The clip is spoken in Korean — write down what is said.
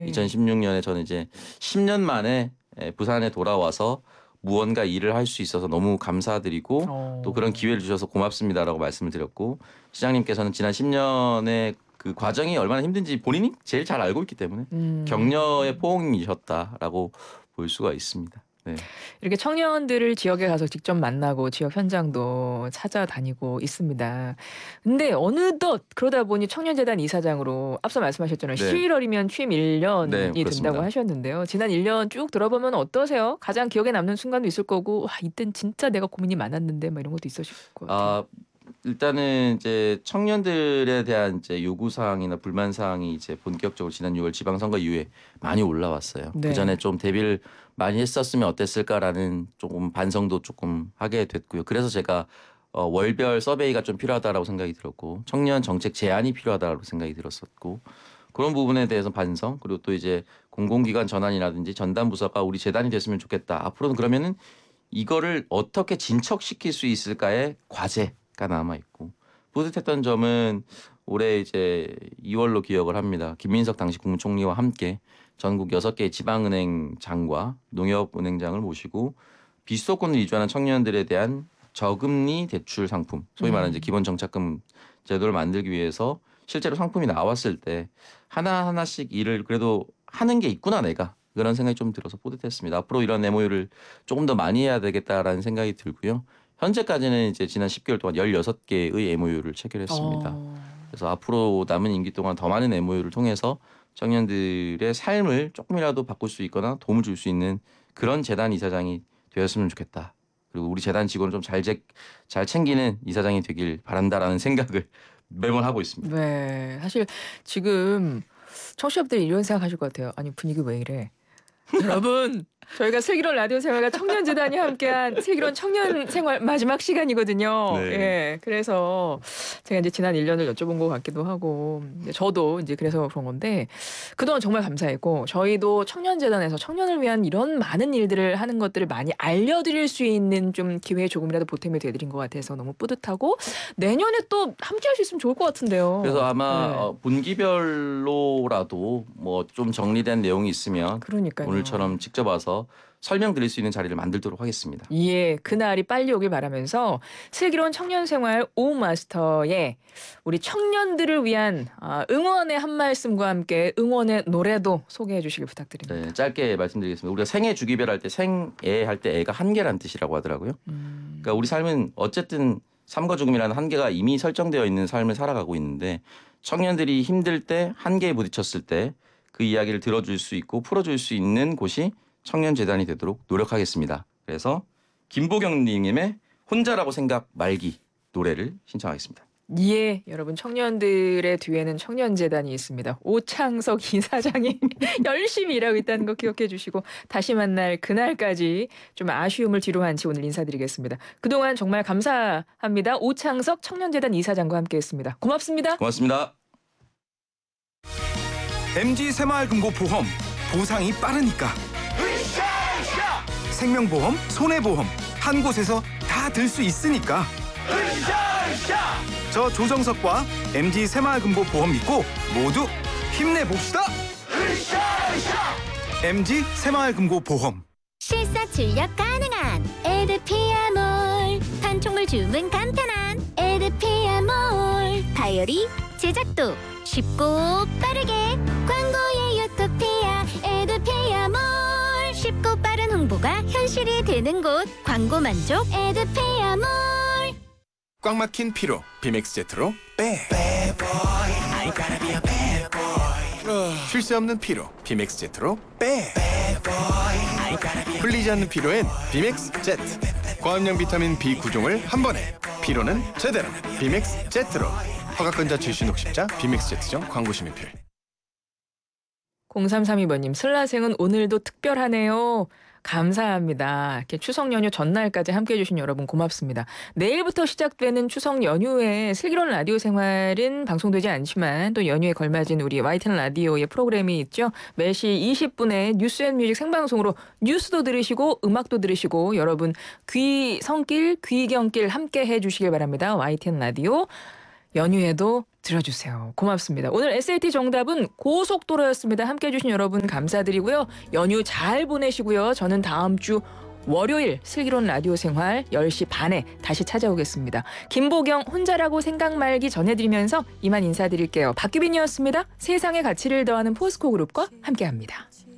2016년에 저는 이제 10년 만에 부산에 돌아와서 무언가 일을 할 수 있어서 너무 감사드리고 또 그런 기회를 주셔서 고맙습니다라고 말씀을 드렸고 시장님께서는 지난 10년의 그 과정이 얼마나 힘든지 본인이 제일 잘 알고 있기 때문에 격려의 포옹이셨다라고 볼 수가 있습니다. 네. 이렇게 청년들을 지역에 가서 직접 만나고 지역 현장도 찾아다니고 있습니다. 근데 어느덧 그러다 보니 청년재단 이사장으로 앞서 말씀하셨잖아요. 네. 11월이면 취임 1년이 네, 된다고 그렇습니다. 하셨는데요. 지난 1년 쭉 들어보면 어떠세요? 가장 기억에 남는 순간도 있을 거고, 와, 이땐 진짜 내가 고민이 많았는데, 뭐 이런 것도 있으실 것 같아요. 아, 일단은 이제 청년들에 대한 이제 요구 사항이나 불만 사항이 이제 본격적으로 지난 6월 지방선거 이후에 많이 올라왔어요. 네. 그 전에 좀 대비를 많이 했었으면 어땠을까라는 조금 반성도 조금 하게 됐고요. 그래서 제가 월별 서베이가 좀 필요하다라고 생각이 들었고 청년 정책 제안이 필요하다라고 생각이 들었었고 그런 부분에 대해서 반성 그리고 또 이제 공공기관 전환이라든지 전담 부서가 우리 재단이 됐으면 좋겠다. 앞으로는 그러면은 이거를 어떻게 진척시킬 수 있을까의 과제가 남아 있고 뿌듯했던 점은 올해 이제 2월로 기억을 합니다. 김민석 당시 국무총리와 함께 전국 6개의 지방은행장과 농협은행장을 모시고 비수도권을 이주하는 청년들에 대한 저금리 대출 상품, 소위 말하는 이제 기본정착금 제도를 만들기 위해서 실제로 상품이 나왔을 때 하나하나씩 일을 그래도 하는 게 있구나 내가. 그런 생각이 좀 들어서 뿌듯했습니다. 앞으로 이런 MOU를 조금 더 많이 해야 되겠다라는 생각이 들고요. 현재까지는 이제 지난 10개월 동안 16개의 MOU를 체결했습니다. 그래서 앞으로 남은 임기 동안 더 많은 MOU를 통해서 청년들의 삶을 조금이라도 바꿀 수 있거나 도움을 줄 수 있는 그런 재단 이사장이 되었으면 좋겠다. 그리고 우리 재단 직원을 좀 잘 챙기는 이사장이 되길 바란다라는 생각을 매번 하고 있습니다. 네. 사실 지금 청취자분들이 이런 생각하실 것 같아요. 아니, 분위기 왜 이래? 여러분, 저희가 슬기로운 라디오 생활과 청년재단이 함께한 슬기로운 청년 생활 마지막 시간이거든요. 네. 예, 그래서 제가 이제 지난 1년을 여쭤본 것 같기도 하고, 저도 이제 그래서 그런 건데, 그동안 정말 감사했고, 저희도 청년재단에서 청년을 위한 이런 많은 일들을 하는 것들을 많이 알려드릴 수 있는 좀 기회에 조금이라도 보탬이 되드린 것 같아서 너무 뿌듯하고, 내년에 또 함께 할 수 있으면 좋을 것 같은데요. 그래서 아마 네. 분기별로라도 뭐 좀 정리된 내용이 있으면 그러니까요. 오늘처럼 직접 와서 설명드릴 수 있는 자리를 만들도록 하겠습니다. 예, 그날이 빨리 오길 바라면서 슬기로운 청년생활 오마스터의 우리 청년들을 위한 응원의 한 말씀과 함께 응원의 노래도 소개해 주시길 부탁드립니다. 네, 짧게 말씀드리겠습니다. 우리가 생애 주기별 할 때 생애 할 때 애가 한계란 뜻이라고 하더라고요. 그러니까 우리 삶은 어쨌든 삶과 죽음이라는 한계가 이미 설정되어 있는 삶을 살아가고 있는데 청년들이 힘들 때 한계에 부딪혔을 때 그 이야기를 들어줄 수 있고 풀어줄 수 있는 곳이 청년재단이 되도록 노력하겠습니다. 그래서 김보경님의 혼자라고 생각 말기 노래를 신청하겠습니다. 예, 여러분 청년들의 뒤에는 청년재단이 있습니다. 오창석 이사장이 열심히 일하고 있다는 거 기억해 주시고 다시 만날 그날까지 좀 아쉬움을 뒤로한 채 오늘 인사드리겠습니다. 그동안 정말 감사합니다. 오창석 청년재단 이사장과 함께했습니다. 고맙습니다. 고맙습니다. MG 새마을금고보험 보상이 빠르니까 생명보험, 손해보험 한 곳에서 다 들 수 있으니까 저 조정석과 MG 새마을금고보험 믿고 모두 힘내봅시다. MG 새마을금고보험 실사 출력 가능한 에드피아몰 판촉물 주문 간편한 에드피아몰 다이어리 제작도 쉽고 빠르게 광고의 유토피아 에드피아몰 쉽고 빠른 홍보가 현실이 되는 곳 광고 만족 에드피아몰 꽉 막힌 피로 비맥스 제트로 빼 쉴 새 없는 피로 비맥스 제트로 빼 풀리지 않는 피로엔 비맥스 제트 고함량 비타민 B9종을 한 번에 피로는 제대로 비맥스 제트로 허가권자 출신 독십자 비맥스 제트점 광고 심의필 0332번님, 슬라생은 오늘도 특별하네요. 감사합니다. 이렇게 추석 연휴 전날까지 함께해 주신 여러분 고맙습니다. 내일부터 시작되는 추석 연휴에 슬기로운 라디오 생활은 방송되지 않지만 또 연휴에 걸맞은 우리 YTN 라디오의 프로그램이 있죠. 매시 20분에 뉴스앤뮤직 생방송으로 뉴스도 들으시고 음악도 들으시고 여러분 귀 성길 귀경길 함께해 주시길 바랍니다. YTN 라디오 연휴에도 들어주세요. 고맙습니다. 오늘 SAT 정답은 고속도로였습니다. 함께해 주신 여러분 감사드리고요. 연휴 잘 보내시고요. 저는 다음 주 월요일 슬기로운 라디오 생활 10시 반에 다시 찾아오겠습니다. 김보경 혼자라고 생각 말기 전해드리면서 이만 인사드릴게요. 박규빈이었습니다. 세상의 가치를 더하는 포스코 그룹과 함께합니다.